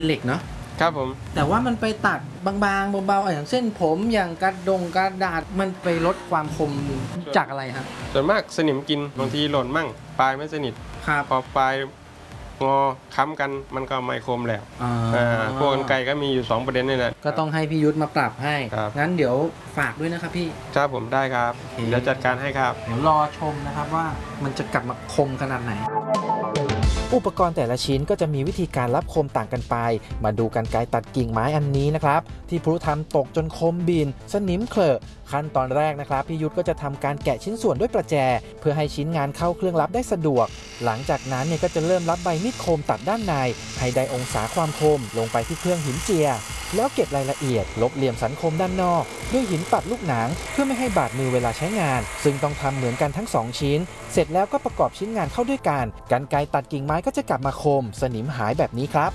เหล็กเนาะครับผมแต่ว่ามันไปตัดบางๆเบาๆอย่างเส้นผมอย่างกระดาษมันไปลดความคมจากอะไรครับส่วนมากสนิมกินบางทีหล่นมั่งปลายไม่สนิทครับพอปลายงอค้ำกันมันก็ไม่คมแล้วพวกกรรไกรก็มีอยู่2ประเด็นนี่แหละก็ต้องให้พี่ยุทธมาปรับให้งั้นเดี๋ยวฝากด้วยนะครับพี่ครับผมได้ครับเดี๋ยวจัดการให้ครับเดี๋ยวรอชมนะครับว่ามันจะกลับมาคมขนาดไหนอุปกรณ์แต่ละชิ้นก็จะมีวิธีการรับคมต่างกันไปมาดูกรรไกรตัดกิ่งไม้อันนี้นะครับที่พลุทำตกจนคมบินสนิมเคลอะขั้นตอนแรกนะครับพี่ยุทธก็จะทำการแกะชิ้นส่วนด้วยประแจเพื่อให้ชิ้นงานเข้าเครื่องรับได้สะดวกหลังจากนั้นเนี่ยก็จะเริ่มรับใบมีดคมตัดด้านในให้ได้องศาความคมลงไปที่เครื่องหินเจียแล้วเก็บรายละเอียดลบเหลี่ยมสันคมด้านนอกด้วยหินปัดลูกหนังเพื่อไม่ให้บาดมือเวลาใช้งานซึ่งต้องทำเหมือนกันทั้ง2ชิ้นเสร็จแล้วก็ประกอบชิ้นงานเข้าด้วยกันกรรไกรตัดกิ่งไม้ก็จะกลับมาคมสนิมหายแบบนี้ครับ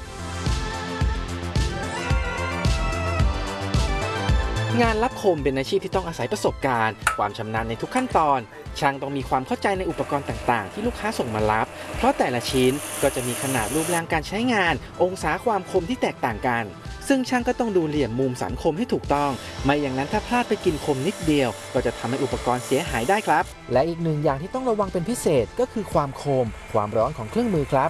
งานรับคมเป็นอาชีพที่ต้องอาศัยประสบการณ์ความชำนาญในทุกขั้นตอนช่างต้องมีความเข้าใจในอุปกรณ์ต่างๆที่ลูกค้าส่งมารับเพราะแต่ละชิ้นก็จะมีขนาดรูปร่างการใช้งานองศาความคมที่แตกต่างกันซึ่งช่างก็ต้องดูเหลี่ยมมุมสันคมให้ถูกต้องไม่อย่างนั้นถ้าพลาดไปกินคมนิดเดียวก็จะทำให้อุปกรณ์เสียหายได้ครับและอีกหนึ่งอย่างที่ต้องระวังเป็นพิเศษก็คือความคมความร้อนของเครื่องมือครับ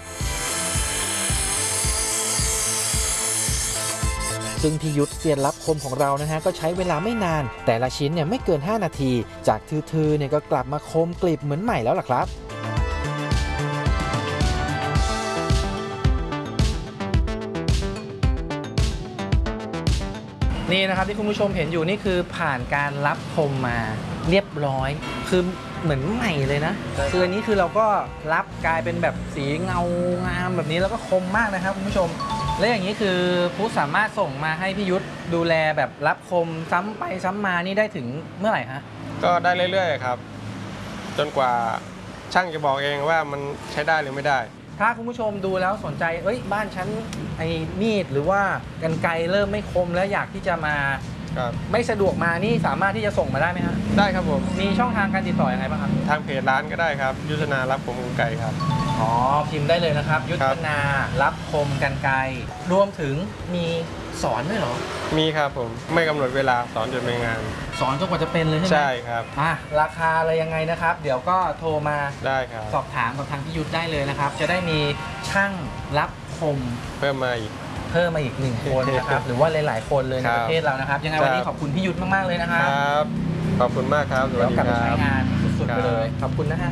ซึ่งพี่ยุทธเซียนรับคมของเรานะฮะก็ใช้เวลาไม่นานแต่ละชิ้นเนี่ยไม่เกิน5นาทีจากทื่อๆเนี่ยก็กลับมาคมกลิบเหมือนใหม่แล้วล่ะครับนี่นะครับที่คุณผู้ชมเห็นอยู่นี่คือผ่านการรับคมมาเรียบร้อยคือเหมือนใหม่เลยนะคืออันนี้คือเราก็รับกลายเป็นแบบสีเงางามแบบนี้แล้วก็คมมากนะครับคุณผู้ชมและอย่างนี้คือผู้สามารถส่งมาให้พี่ยุทธดูแลแบบรับคมซ้ำไปซ้ำมานี่ได้ถึงเมื่อไหร่ฮะก็ได้เรื่อยๆครับจนกว่าช่างจะบอกเองว่ามันใช้ได้หรือไม่ได้ถ้าคุณผู้ชมดูแล้วสนใจบ้านฉันไอ้มีดหรือว่ากรรไกรเริ่มไม่คมแล้วอยากที่จะมาไม่สะดวกมานี่สามารถที่จะส่งมาได้ไหมฮะได้ครับผมมีช่องทางการติดต่อยังไงบ้างครับทางเพจร้านก็ได้ครับยุทธนารับคมกรรไกรครับอ๋อพิมพ์ได้เลยนะครับยุทธนารับคมกรรไกรรวมถึงมีสอนด้วยเหรอมีครับผมไม่กำหนดเวลาสอนจนเป็นงานสอนจนกว่าจะเป็นเลยใช่ไหมใช่ครับราคาอะไรยังไงนะครับเดี๋ยวก็โทรมาได้ครับสอบถามกับทางพี่ยุทธได้เลยนะครับจะได้มีช่างรับคมเพิ่มมาอีก 1 คนนะครับหรือว่าหลายๆคนเลยในประเทศเรานะครับยังไงวันนี้ขอบคุณพี่ยุทธมากๆเลยนะครับขอบคุณมากครับเดี๋ยวกลับไปใช้งานสุดๆไปเลยขอบคุณนะฮะ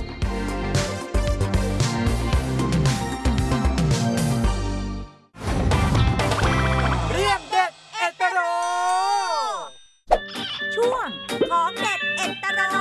เรื่องเด็ดเอ็ดโรช่วงของเด็ดเอ็ดโร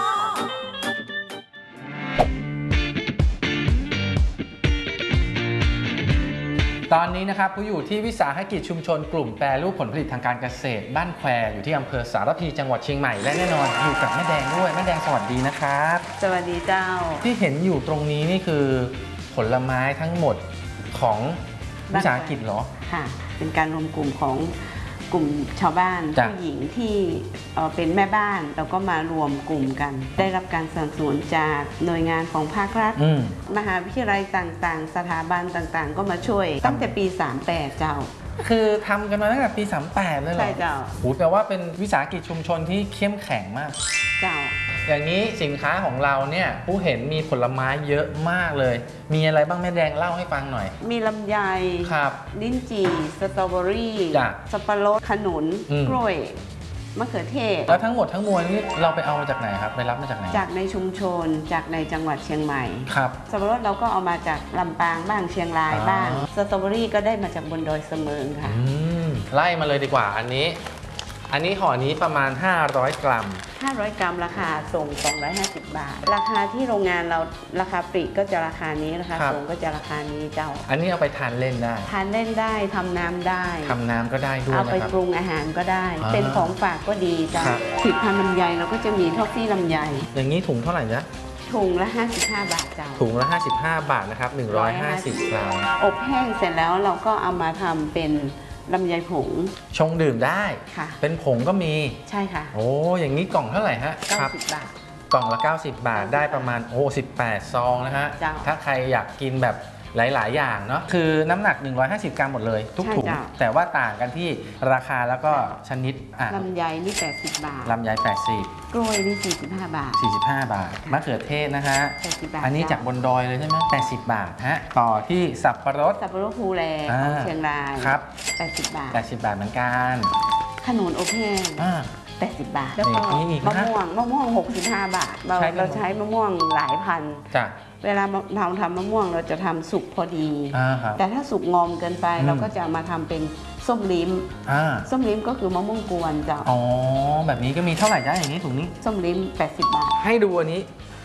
ตอนนี้นะครับผู้อยู่ที่วิสาหกิจชุมชนกลุ่มแปรรูปผลผลิตทางการเกษตรบ้านแควอยู่ที่อำเภอสารพีจังหวัดเชียงใหม่และแน่นอนอยู่กับแม่แดงด้วยแม่แดงสวัสดีนะครับสวัสดีเจ้าที่เห็นอยู่ตรงนี้นี่คือผลไม้ทั้งหมดของวิสาหกิจเหรอค่ะเป็นการรวมกลุ่มของกลุ่มชาวบ้านผู้หญิงที่เป็นแม่บ้านเราก็มารวมกลุ่มกันได้รับการสนับสนุนจากหน่วยงานของภาครัฐมหาวิทยาลัยต่างๆสถาบันต่างๆก็มาช่วยตั้งแต่ปี38เจ้าคือทำกันมาตั้งแต่ปี38เลยเหรอใช่เจ้าโหแปลว่าเป็นวิสาหกิจชุมชนที่เข้มแข็งมากเจ้าอย่างนี้สินค้าของเราเนี่ยผู้เห็นมีผลไม้เยอะมากเลยมีอะไรบ้างแม่แดงเล่าให้ฟังหน่อยมีลำไยครับลิ้นจี่สตรอเบอรี่สับปะรดขนุนกล้วยมะเขือเทศแล้วทั้งหมดทั้งมวลนี้เราไปเอามาจากไหนครับไปรับมาจากไหนจากในชุมชนจากในจังหวัดเชียงใหม่ครับสับปะรดเราก็เอามาจากลำปางบ้างเชียงรายบ้างสตรอเบอรี่ก็ได้มาจากบนดอยเสมิงค่ะไล่มาเลยดีกว่าอันนี้ห่อนี้ประมาณ500 กรัม 500 กรัมราคาส่ง250 บาทราคาที่โรงงานเราราคาปลีกก็จะราคานี้ราคาส่งก็จะราคานี้เจ้าอันนี้เอาไปทานเล่นได้ทานเล่นได้ทำน้ำได้ทำน้ำก็ได้ด้วยเอาไปปรุงอาหารก็ได้เป็นของฝากก็ดีจ้าผลิตภัณฑ์ลำไยเราก็จะมีทอฟฟี่ลำไยอย่างนี้ถุงเท่าไหร่จ๊ะถุงละ55 บาทจ้าถุงละ55 บาทนะครับ150 กรัมอบแห้งเสร็จแล้วเราก็เอามาทำเป็นลำไยผงชงดื่มได้ค่ะเป็นผงก็มีใช่ค่ะโอ้อย่างนี้กล่องเท่าไหร่ฮะ 90 บาทกล่องละ90 บาทได้ประมาณ18 ซองนะฮะถ้าใครอยากกินแบบหลาย ๆ อย่างเนาะคือน้ำหนัก 150 กรัมหมดเลยทุกใช่ถุงจ้ะแต่ว่าต่างกันที่ราคาแล้วก็ชนิดลำไยนี่80 บาทลำไย80 กล้วยนี่45 บาท 45 บาทมะเขือเทศนะฮะ 80 บาทอันนี้จากบนดอยเลยใช่ไหม80 บาทฮะต่อที่สับปะรดสับปะรดภูแลของเชียงรายครับ 80 บาท 80 บาทเหมือนกันขนุนอบแห้งอ่า 80 บาท แล้วก็นี่อีกมะนะม่วง65 บาท เราใช้เป็นเราใช้มะม่วงหลายพันจ้ะเวลาเราทำมะม่วงเราจะทำสุกพอดีครับแต่ถ้าสุกงอมเกินไปอืมเราก็จะมาทำเป็นส้มลิ้ม ส้มลิ้มก็คือมะม่วงกวนจ้ะอ๋อแบบนี้ก็มีเท่าไหร่จ้ะอย่างนี้ถุงนี้ส้มลิ้ม80 บาทให้ดูอันนี้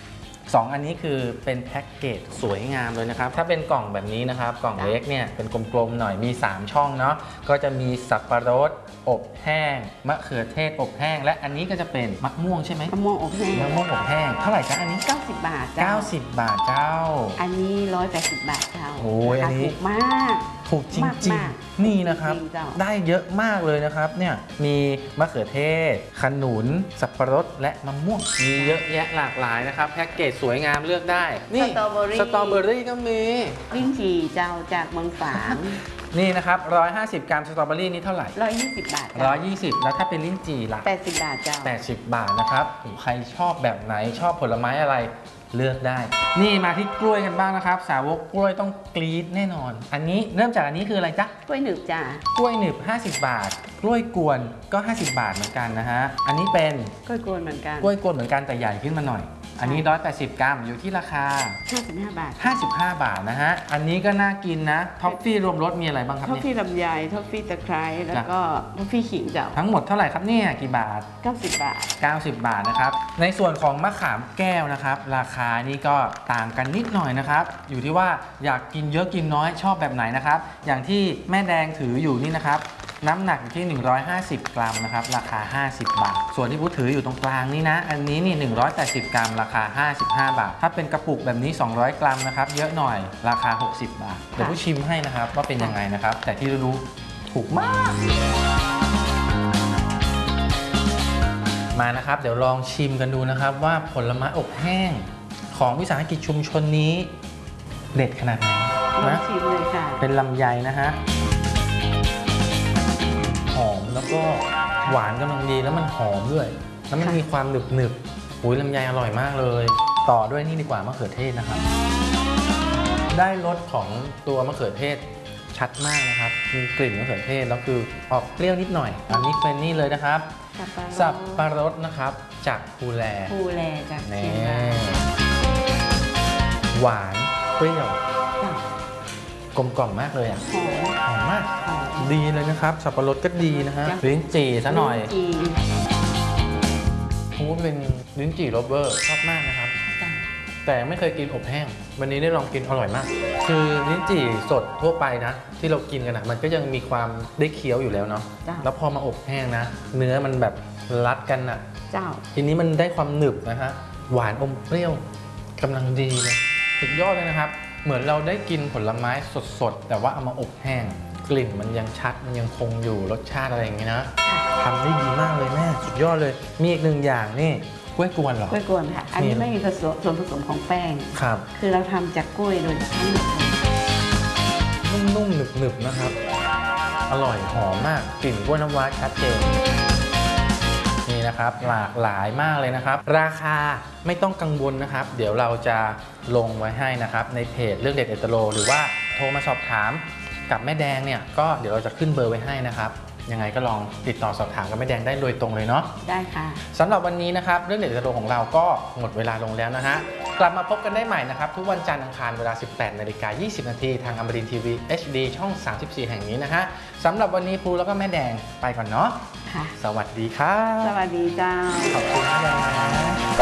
2 อันนี้คือเป็นแพ็กเกจสวยงามเลยนะครับถ้าเป็นกล่องแบบนี้นะครับกล่องเล็กเนี่ยเป็นกลมๆหน่อยมี 3 ช่องเนาะก็จะมีสับปะรดอบแห้งมะเขือเทศอบแห้ง และอันนี้ก็จะเป็นมะม่วงใช่ไหมมะม่วงอบแห้งมะม่วงอบแห้งเท่าไหร่จ๊ะอันนี้ 90 บาทจ้ะ 90 บาทเจ้าอันนี้180 บาทเจ้าโอ้ยอันนี้ถูกมากถูกจริงมากๆนี่นะครับจริงๆเจ้าได้เยอะมากเลยนะครับเนี่ยมีมะเขือเทศขนุนสับปะรดและมะม่วงมีเยอะแยะหลากหลายนะครับแพ็กเกจสวยงามเลือกได้นี่สตรอเบอรี่สตรอเบอรี่ก็มีลิ้นจี่เจ้าจากเมืองฝางนี่นะครับ150 กรัมสตรอเบอรี่นี่เท่าไหร่ 120 บาทจ้ะ 120 แล้วถ้าเป็นลิ้นจี่ล่ะ 80 บาทเจ้า 80 บาทนะครับใครชอบแบบไหนชอบผลไม้อะไรเลือกได้ นี่มาที่กล้วยกันบ้างนะครับ สาวกกล้วยต้องกรี๊ดแน่นอน อันนี้เริ่มจากอันนี้คืออะไรจ๊ะกล้วยหนึบจ้ะกล้วยหนึบ50 บาท กล้วยกวนก็ 50 บาทเหมือนกันนะฮะอันนี้เป็นกล้วยกวนเหมือนกันกล้วยกวนเหมือนกันแต่ใหญ่ขึ้นมาหน่อย อันนี้180 กรัมอยู่ที่ราคา 55 บาท 55 บาทนะฮะอันนี้ก็น่ากินนะท็อฟฟี่รวมรสมีอะไรบ้างครับทอฟเนี่ยฟี่ลำไยทอฟฟี่ตะไคร้แล้วก็ทอฟฟี่ขิงเจ้าทั้งหมดเท่าไหร่ครับเนี่ยกี่บาท 90 บาท 90 บาทนะครับในส่วนของมะขามแก้วนะครับราคานี่ก็ต่างกันนิดหน่อยนะครับอยู่ที่ว่าอยากกินเยอะกินน้อยชอบแบบไหนนะครับอย่างที่แม่แดงถืออยู่นี่นะครับน้ำหนักอยู่ที่150 กรัมนะครับราคา50 บาทส่วนที่ผู้ถืออยู่ตรงกลางนี่นะอันนี้นี่180 กรัมราคา55 บาทถ้าเป็นกระปุกแบบนี้200 กรัมนะครับเยอะหน่อยราคา60 บาทเดี๋ยวผู้ชิมให้นะครับว่าเป็นยังไงนะครับแต่ที่รู้ๆถูกมากมานะครับเดี๋ยวลองชิมกันดูนะครับว่าผลไม้อบแห้งของวิสาหกิจชุมชนนี้เด็ดขนาดไหนลองนะชิมเลยค่ะเป็นลำไยนะฮะหอมแล้วก็หวานกำลังดีแล้วมันหอมด้วยแล้วมันมีความหนึบๆอุ้ยลำไยอร่อยมากเลย ต่อด้วยนี่ดีกว่ามะเขือเทศนะครับได้รสของตัวมะเขือเทศชัดมากนะครับมีกลิ่นมะเขือเทศแล้วคือออกเปรี้ยวนิดหน่อยอันนี้เป็นนี่เลยนะครับสับปะรดนะครับจากภูแลภูแลจากเชีนี่ยงรายหวานเปรี้ยวจ้ะกลมกล่อมมากเลยอ่ะหอมหอมมากหอมดีเลยนะครับ สับปะรดก็ดีนะฮะจ้ะลิ้นจี่ซะหน่อยจีนผมว่าเป็นลิ้นจี่โรเบอร์ชอบมากนะครับจ้ะแต่ไม่เคยกินอบแห้ง วันนี้ได้ลองกินอร่อยมาก คือลิ้นจี่สดทั่วไปนะ ที่เรากินกันนะมันก็ยังมีความได้เคี้ยวอยู่แล้วเนาะจ้ะแล้วพอมาอบแห้งนะ เนื้อมันแบบรัดกันอ่ะเจ้าทีนี้มันได้ความหนึบนะฮะหวานอมเปรี้ยวกำลังดีเลยสุดยอดเลยนะครับ เหมือนเราได้กินผลไม้สดๆแต่ว่าเอามาอบแห้ง กลิ่นมันยังชัดมันยังคงอยู่รสชาติอะไรอย่างนี้นะทำได้ดีมากเลยแม่สุดยอดเลย มีอีกหนึ่งอย่างนี่กล้วยกวนเหรอกล้วยกวนค่ะ อันนี้ไม่มีส่วนผสมของแป้งครับคือเราทำจากกล้วยโดยทั้งหมดนุ่มๆหนึบๆนะครับ อร่อยหอมมากกลิ่นกล้วยน้ำว้าชัดเจนนี่นะครับหลากหลายมากเลยนะครับ ราคาไม่ต้องกังวลนะครับ เดี๋ยวเราจะลงไว้ให้นะครับในเพจเรื่องเด็ดเอตโลหรือว่าโทรมาสอบถามกับแม่แดงเนี่ยก็เดี๋ยวเราจะขึ้นเบอร์ไว้ให้นะครับยังไงก็ลองติดต่อสอบถามกับแม่แดงได้โดยตรงเลยเนาะได้ค่ะสำหรับวันนี้นะครับเรื่องเด็ดเอตโลของเราก็หมดเวลาลงแล้วนะฮะกลับมาพบกันได้ใหม่นะครับทุกวันจันทร์อังคารเวลา 18:20 น.ทางอมรินทร์ทีวี HD ช่อง 34 แห่งนี้นะฮะสำหรับวันนี้ภูแล้วก็แม่แดงไปก่อนเนาะค่ะสวัสดีครับสวัสดีเจ้าขอบคุณแม่แดงนะ